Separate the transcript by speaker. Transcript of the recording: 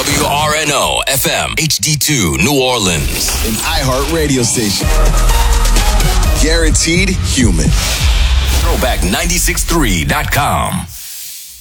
Speaker 1: WRNO FM HD2 New Orleans.
Speaker 2: An iHeart radio station. Guaranteed human.
Speaker 1: Throwback963.com.